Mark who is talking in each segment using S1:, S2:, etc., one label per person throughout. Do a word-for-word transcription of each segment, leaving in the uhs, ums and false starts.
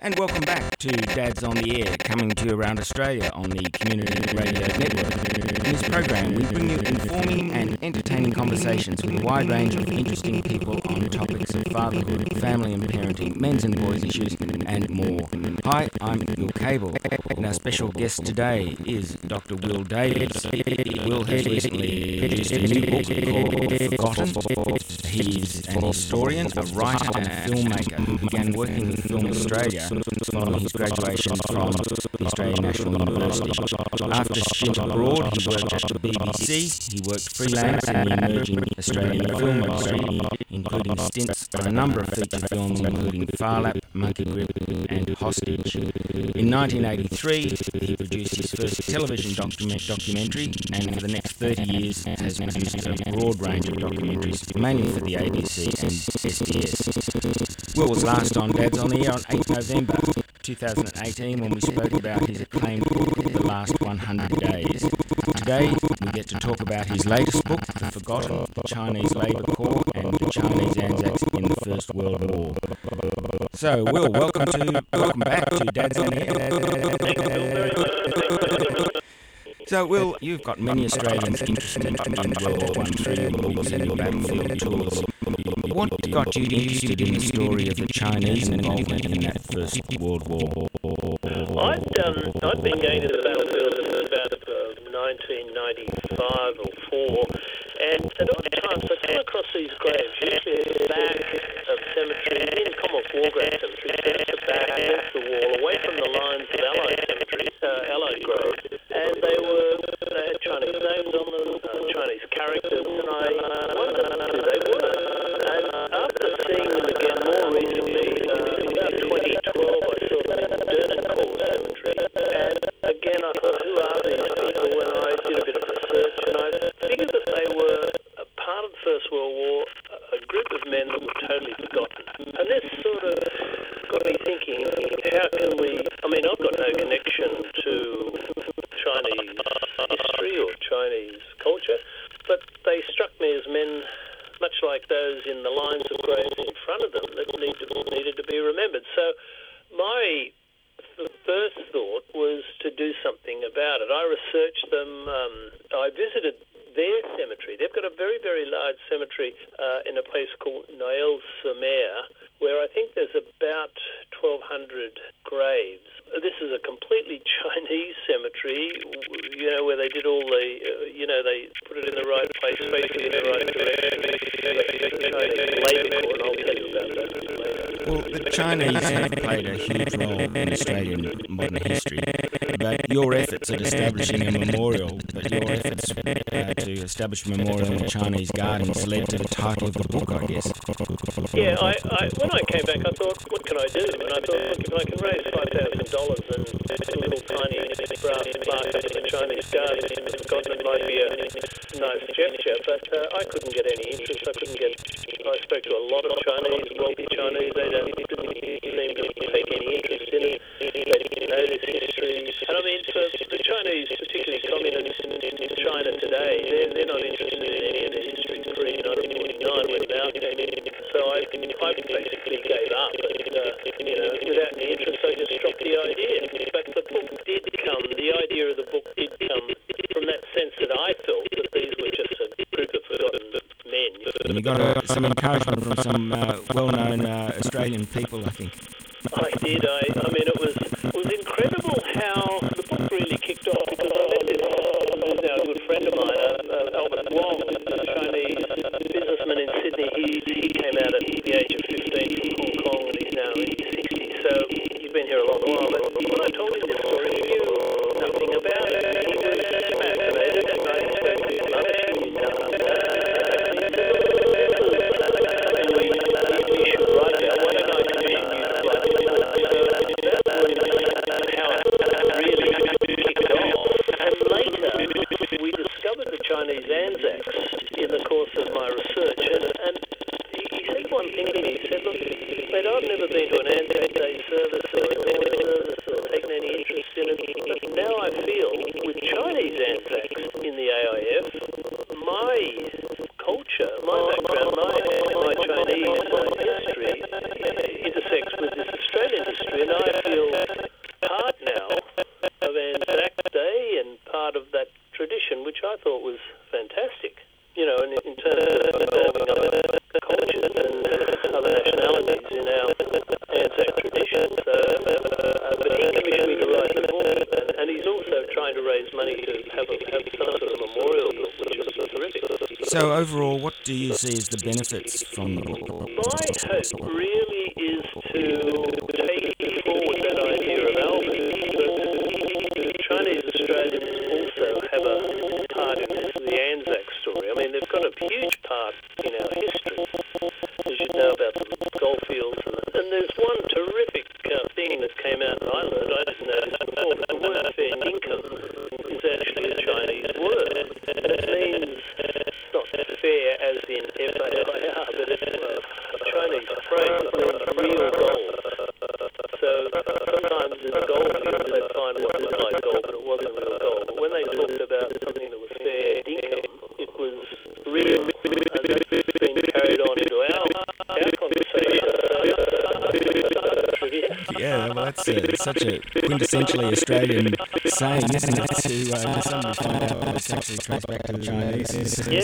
S1: And welcome back to Dads on the Air, coming to you around Australia on the Community Radio Network. In this program, we bring you informing and entertaining conversations with a wide range of interesting people on topics of fatherhood, family and parenting, men's and boys' issues, and more. Hi, I'm Will Cable, and our special guest today is Doctor Will Davis. Will has recently produced a new book called Forgotten. He's an historian, a writer, and a filmmaker who began working with Film Australia following his graduation from the Australian National University. After stint abroad, he worked at the B B C. He worked freelance in the emerging Australian film industry, including stints on a number of feature films, including Phar-Lap, Monkey Grip, and Hostage. In nineteen eighty-three, he produced his first television document- documentary, and for the next thirty years has produced a broad range of documentaries, mainly for the A B C and S B S. Will was last on Dads on the Air on the eighth of November two thousand eighteen when we spoke about his acclaimed book, The Last one hundred Days. Today, we get to talk about his latest book, The Forgotten, the Chinese Labour Corps and the Chinese Anzacs in the First World War. So, Will, welcome to welcome back to Dads on the Air. So, Will, you've got many Australians interested in World War One through your books and your battlefield tours. What got you interested in the story of the Chinese involvement in that First World War?
S2: I'd, um, I'd been going to the battlefield since about uh, nineteen ninety-five or four, and at all times I come across these graves, usually at the back of cemeteries, in Commonwealth War Grave cemeteries, against the back, against the wall, away from the lines of Allied cemeteries, uh, Allied graves, and they were, they had Chinese names on them, uh, Chinese characters, and I wondered who they were. And after seeing them again more recently, uh, in about twenty twelve, I saw them in Dernancourt Cemetery, and again I thought, who are these people? And I did a bit of research, and I figured that they were a part of the First World War, a group of men that were totally forgotten. And this sort of got me thinking, how can we, I mean, I've got no connection to Chinese history or Chinese culture, but they struck me as men much like those in the lines of graves in front of them that need to, needed to be remembered. So my th- first thought was to do something about it. I researched them. Um, I visited their cemetery. They've got a very, very large cemetery uh, in a place called Noël-sur-Mer, where I think there's about twelve hundred graves. This is a completely Chinese cemetery, you know, where they did all the, uh, you know, they put it in the right place, facing in the right direction. Chinese Labour Corps, and I'll tell you about that later.
S1: Well, the Chinese have played a huge role in Australian modern history, but your efforts at establishing a memorial, but your efforts uh, to establish a memorial in the Chinese gardens led to the title of the book, I guess.
S2: Yeah, I, I, when I came back, I thought, what can I do? And I thought, look, if I can raise five thousand dollars and put a little tiny brass plaque up in the Chinese gardens, God, it might be a nice gesture, but uh, I couldn't get any interest. I couldn't get, I spoke to a lot of Chinese, wealthy Chinese, they don't, didn't seem to take any interest in it. They didn't know this history. And I mean, for the Chinese, particularly communists in, in China today, they're, they're not interested in any of the history pre nineteen forty-nine when Mao came in. So I, I basically gave up, and, uh, you know, without any interest, I just dropped the idea. But the book did come, the idea of the book did come from that sense that I felt that these were just a group of forgotten men.
S1: And you got uh, some encouragement from some uh, well-known uh, Australian people, I think.
S2: I did. I, I mean, it was it was incredible how the book really kicked off, because I met this who's now a good friend of mine, uh, uh, Albert Wong, a Chinese businessman in Sydney. He, he came out at the age of fifteen from Hong Kong, and he's now in his sixties, so he's been here a long while. But when I told him this story, he knew nothing about it. He was fascinated, and I spoke to his mother, who's done that. And we, we should write it. Why don't I commission you to write it? How it really kicked off. And later, we discovered the Chinese Anzacs in the course of my research. And, and he, he said one thing to me. He said, look, mate, I've never been to an Anzac Day service or a service or taken any interest in it. But now I feel, with Chinese Anzacs in the A I F, my culture, my background, my, my Chinese history intersects with this Australian history, and I in our Anzac tradition. So, uh, but he commissioned me to write the book, and, and he's also trying to raise money to have, a, have some sort of memorial book, which is terrific.
S1: So overall, what do you see as the benefits from the book?
S2: My hope really is to take forward that idea of Albert. The Chinese Australians also have a part in this, the Anzac story. I mean, they've got a huge part in our history, as you know, about the goldfields. And, and there's one terrific uh, thing that came out that I learned, I didn't know this before, but the word fair income is actually a Chinese word. It means not fair as in F A I R, but it's a Chinese phrase that means real gold. So sometimes in the goldfields they find what looked like gold, but it wasn't real gold. But when they talked about something that was fair income, it was real, and that's been carried on into our, our conversation.
S1: Yeah, well, that's uh, such a quintessentially Australian saying, isn't it? To uh, suddenly find out what it's actually traced back to the Chinese.
S2: Yeah.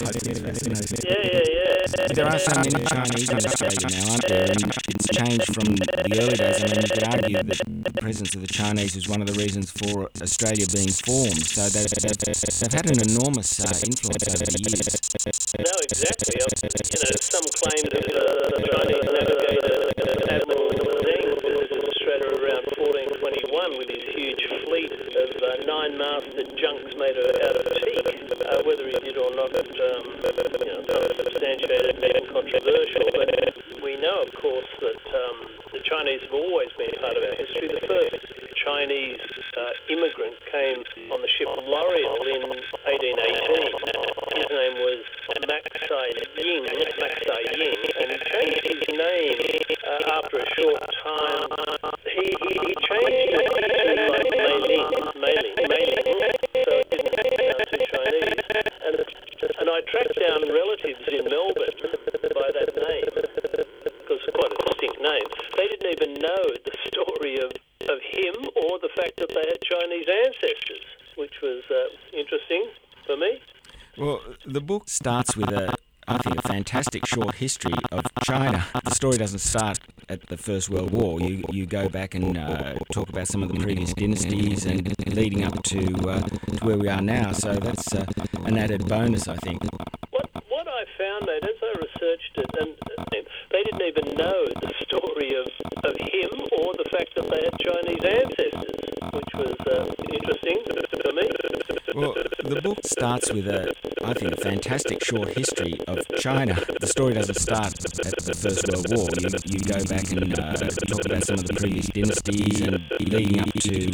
S2: Yeah, yeah, yeah.
S1: There are so many Chinese in Australia now, aren't there? And it's changed from the early days. I mean, you could argue that the presence of the Chinese was one of the reasons for Australia being formed. So they've, they've, they've had an enormous uh, influence over the years.
S2: No, exactly. You know, some claim that uh, the Chinese navigator Admiral Deng visited Australia around fourteen twenty-one with his huge fleet of uh, nine-masted junks made out of teak. Uh, whether he did or not, um, you know, kind of substantiated and controversial. But we know, of course, that um, the Chinese have always been part of our history. The first Chinese uh, immigrant came on the ship L'Oreal in eighteen eighteen. His name was Maxai Ying, Maxai Ying, and he changed his name uh, after a short time. He, he, he changed his name like Mei-Ling, Mei-Ling, Mei-Ling, so it didn't sound too Chinese. And, and I tracked down relatives in Melbourne by that name, because it's quite a distinct name. They didn't even know the story of, of him or the fact that they had Chinese ancestors, which was uh, interesting for me.
S1: Well, the book starts with a, I think, a fantastic short history of China. The story doesn't start at the First World War. You you go back and uh, talk about some of the previous dynasties and leading up to, uh, to where we are now. So that's uh, an added bonus, I think.
S2: What what I found, mate, as I researched it, and uh, they didn't even know the story of, of him or the fact that they had Chinese ancestors, which was uh, interesting for me.
S1: Well, the book starts with a, I think, a fantastic short history of China. The story doesn't start at the First World War. You, you go back and uh, talk about some of the previous dynasties and leading up to